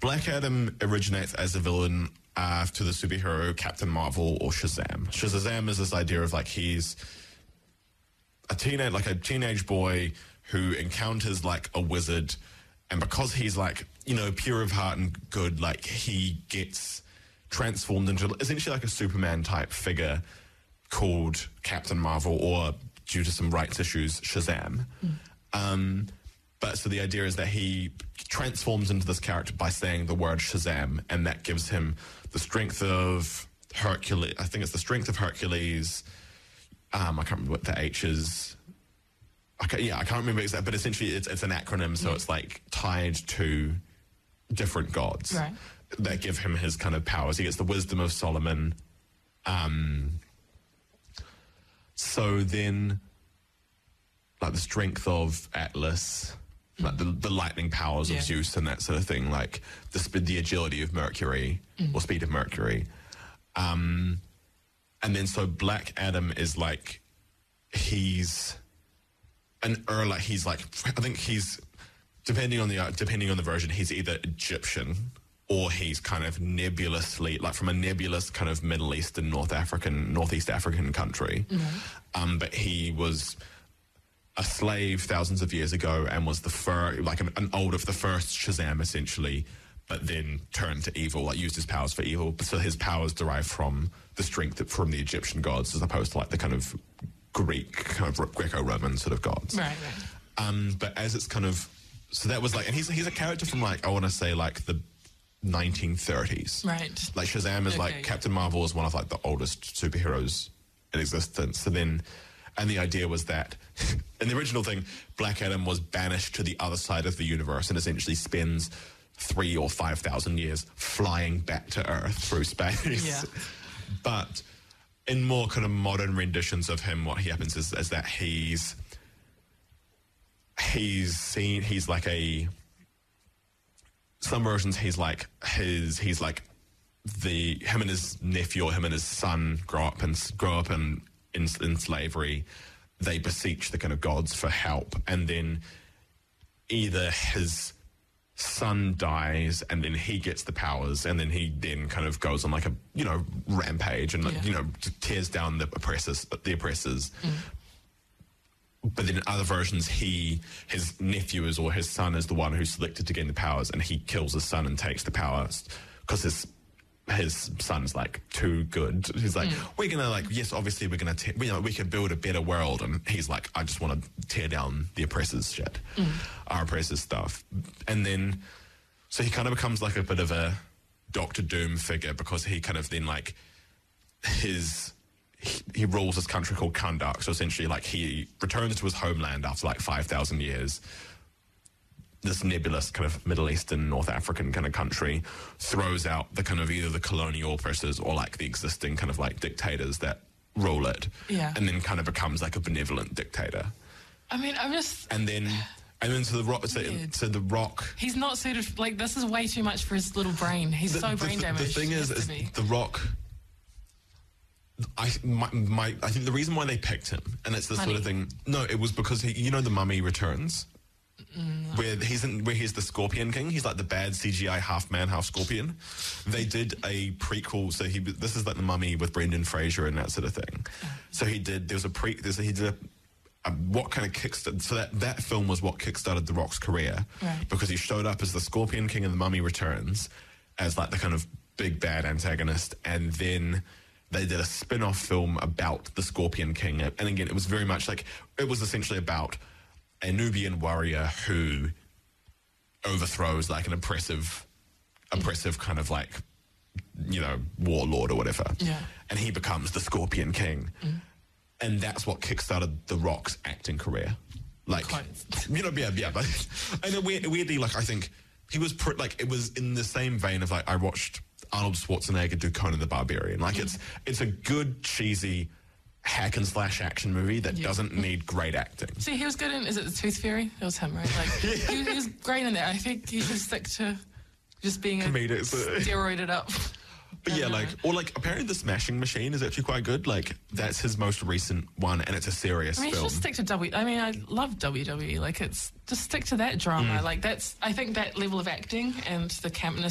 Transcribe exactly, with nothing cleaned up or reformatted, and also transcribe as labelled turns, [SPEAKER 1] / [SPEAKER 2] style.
[SPEAKER 1] Black Adam originates as a villain uh, to the superhero Captain Marvel or Shazam. Shazam is this idea of like he's a teenage, like a teenage boy who encounters like a wizard, and because he's like, you know, pure of heart and good, like he gets transformed into essentially like a Superman type figure called Captain Marvel, or due to some rights issues, Shazam. Mm. Um, but so the idea is that he transforms into this character by saying the word Shazam, and that gives him the strength of Hercules. I think it's the strength of Hercules. Um, I can't remember what the H is. Okay, yeah, I can't remember exactly, but essentially it's, it's an acronym, so yeah. It's like tied to different gods
[SPEAKER 2] right.
[SPEAKER 1] that give him his kind of powers. He gets the wisdom of Solomon. Um, so then, like the strength of Atlas, mm. like the, the lightning powers yeah. of Zeus and that sort of thing, like the speed, the agility of Mercury, mm. or speed of Mercury. Um, and then so Black Adam is like, he's an er, like he's like, I think he's, depending on the uh, depending on the version, he's either Egyptian or he's kind of nebulously, like from a nebulous kind of Middle Eastern, North African, Northeast African country. Mm-hmm. Um, but he was a slave thousands of years ago and was the first, like an, an old of the first Shazam essentially, but then turned to evil, like used his powers for evil. So his powers derive from the strength from the Egyptian gods as opposed to like the kind of Greek, kind of Greco-Roman sort of gods.
[SPEAKER 2] Right, right.
[SPEAKER 1] Um, but as it's kind of, so that was like, and he's he's a character from like, I want to say like the nineteen thirties.
[SPEAKER 2] Right.
[SPEAKER 1] Like Shazam is
[SPEAKER 2] okay,
[SPEAKER 1] like,
[SPEAKER 2] yeah.
[SPEAKER 1] Captain Marvel is one of like the oldest superheroes in existence. So then, and the idea was that in the original thing, Black Adam was banished to the other side of the universe and essentially spends three or five thousand years flying back to Earth through space.
[SPEAKER 2] Yeah.
[SPEAKER 1] But in more kind of modern renditions of him, what happens is, is that he's he's seen he's like a some versions he's like his he's like the him and his nephew or him and his son grow up and grow up in, in in slavery. They beseech the kind of gods for help, and then either his son dies and then he gets the powers, and then he then kind of goes on like a, you know, rampage and,
[SPEAKER 2] yeah.
[SPEAKER 1] you know, tears down the oppressors, the oppressors. Mm. But then in other versions, he, his nephew is, or his son is the one who's selected to gain the powers, and he kills his son and takes the powers because his his son's like too good. He's like, mm. we're gonna like, yes, obviously we're gonna, te- we, you know, we can build a better world, and he's like, I just want to tear down the oppressors' shit, mm. our oppressors' stuff. And then, so he kind of becomes like a bit of a Doctor Doom figure, because he kind of then like his he, he rules this country called Kahndaq. So essentially, like he returns to his homeland after like five thousand years. This nebulous kind of Middle Eastern, North African kind of country, throws out the kind of either the colonial oppressors or like the existing kind of like dictators that rule it.
[SPEAKER 2] Yeah.
[SPEAKER 1] And then kind of becomes like a benevolent dictator.
[SPEAKER 2] I mean, I'm just...
[SPEAKER 1] And then... And then to the rock, so, so the rock.
[SPEAKER 2] He's not suited. Like, this is way too much for his little brain. He's
[SPEAKER 1] the,
[SPEAKER 2] so
[SPEAKER 1] the,
[SPEAKER 2] brain
[SPEAKER 1] the,
[SPEAKER 2] damaged.
[SPEAKER 1] The thing is, is the rock. I my, my I think the reason why they picked him, and it's the
[SPEAKER 2] Money.
[SPEAKER 1] sort of thing. No, it was because he, you know, the Mummy Returns, mm. where he's in, where he's the Scorpion King. He's like the bad C G I half man, half scorpion. They did a prequel, so he this is like the Mummy with Brendan Fraser and that sort of thing. So he did. There was a pre. There's a, he did a. Um, what kind of kickstarted, so that, that film was what kickstarted The Rock's career,
[SPEAKER 2] right.
[SPEAKER 1] because he showed up as the Scorpion King in The Mummy Returns as like the kind of big bad antagonist, and then they did a spin-off film about the Scorpion King, and again it was very much like, it was essentially about a Nubian warrior who overthrows like an oppressive oppressive kind of like, you know, warlord or whatever,
[SPEAKER 2] yeah.
[SPEAKER 1] and he becomes the Scorpion King. Mm. And that's what kickstarted The Rock's acting career. Like, Quite. you know, yeah, yeah. But, and then weird, weirdly, like, I think he was, pr- like, it was in the same vein of, like, I watched Arnold Schwarzenegger do Conan the Barbarian. Like, mm. it's it's a good, cheesy hack and slash action movie that yeah. doesn't need great acting.
[SPEAKER 2] See, he was good in, is it The Tooth Fairy? It was him, right? Like, yeah. he, he was great in that. I think he should stick to just being a steroided up.
[SPEAKER 1] But yeah, like, or like, apparently The Smashing Machine is actually quite good. Like, that's his most recent one, and it's a serious
[SPEAKER 2] I mean,
[SPEAKER 1] film.
[SPEAKER 2] just stick to W. I mean, I love W W E. Like, it's just stick to that drama. Mm. Like, that's, I think that level of acting and the campness